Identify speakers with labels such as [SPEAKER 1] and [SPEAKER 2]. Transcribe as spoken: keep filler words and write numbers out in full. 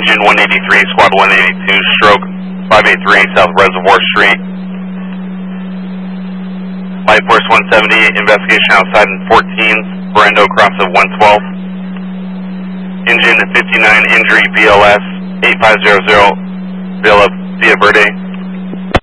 [SPEAKER 1] Engine one eighty-three, Squad one eighty-two, stroke five eighty-three, South Reservoir Street. Light Force one seventy, investigation outside in fourteen, Brando cross of one twelve. Engine fifty-nine, injury B L S eight five zero zero, Villa, Villa Verde.